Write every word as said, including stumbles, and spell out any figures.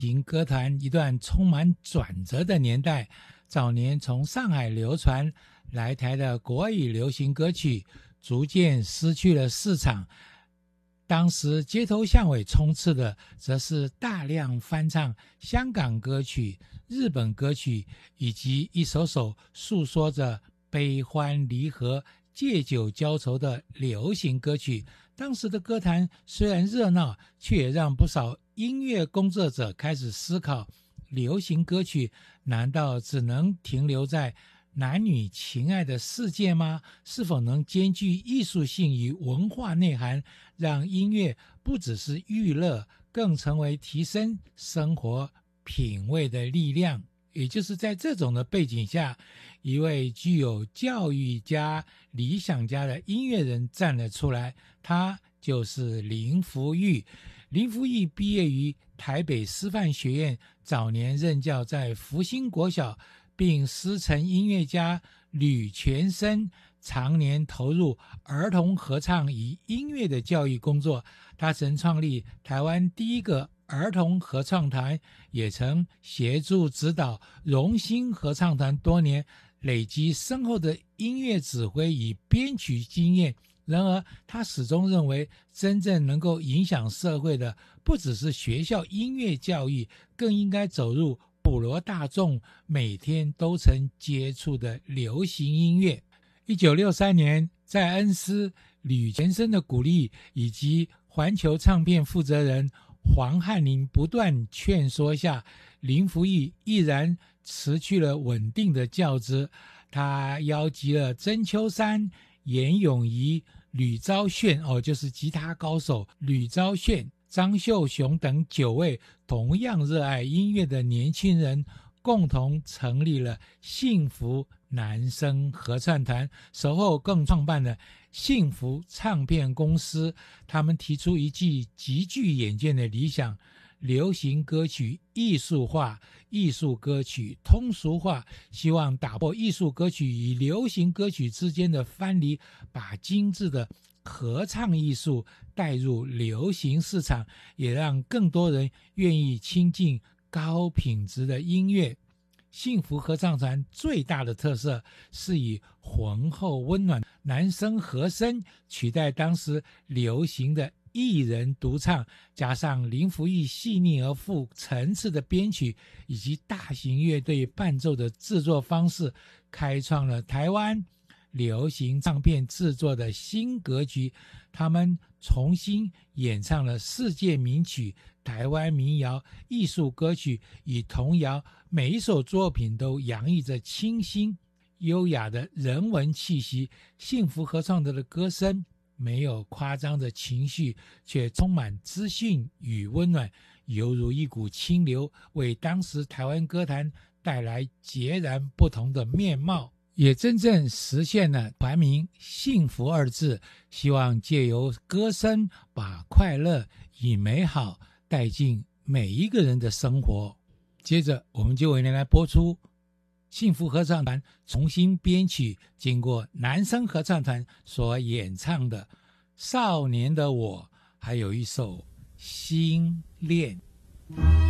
行歌坛一段充满转折的年代。早年从上海流传来台的国语流行歌曲逐渐失去了市场，当时街头巷尾充斥的则是大量翻唱香港歌曲、日本歌曲，以及一首首诉说着悲欢离合、借酒浇愁的流行歌曲。当时的歌坛虽然热闹，却也让不少音乐工作者开始思考，流行歌曲难道只能停留在男女情爱的世界吗？是否能兼具艺术性与文化内涵，让音乐不只是娱乐，更成为提升生活品味的力量？也就是在这种的背景下，一位具有教育家、理想家的音乐人站了出来，他就是林福玉。林福玉毕业于台北师范学院，早年任教在福兴国小，并师承音乐家吕全生，常年投入儿童合唱与音乐的教育工作。他曾创立台湾第一个儿童合唱团，也曾协助指导荣兴合唱团多年，累积深厚的音乐指挥与编曲经验。然而他始终认为，真正能够影响社会的不只是学校音乐教育，更应该走入普罗大众每天都曾接触的流行音乐。一九六三年，在恩师吕全生的鼓励以及环球唱片负责人黄汉林不断劝说下，林福玉毅然辞去了稳定的教职。他邀集了曾秋山、严咏仪、吕昭炫，哦，就是吉他高手吕昭炫、张秀雄等九位同样热爱音乐的年轻人，共同成立了幸福男声合唱团，随后更创办了幸福唱片公司。他们提出一句极具远见的理想：流行歌曲艺术化，艺术歌曲通俗化，希望打破艺术歌曲与流行歌曲之间的藩篱，把精致的合唱艺术带入流行市场，也让更多人愿意亲近高品质的音乐。幸福合唱团最大的特色是以浑厚温暖男声和声取代当时流行的艺人独唱，加上林福玉细腻而富层次的编曲以及大型乐队伴奏的制作方式，开创了台湾流行唱片制作的新格局。他们重新演唱了世界名曲、台湾民谣、艺术歌曲与童谣，每一首作品都洋溢着清新优雅的人文气息。幸福合唱团的歌声没有夸张的情绪，却充满资讯与温暖，犹如一股清流，为当时台湾歌坛带来截然不同的面貌，也真正实现了团名幸福二字，希望借由歌声把快乐与美好带进每一个人的生活。接着我们就为您来播出幸福合唱团重新编曲，经过男声合唱团所演唱的《少年的我》，还有一首《心恋》。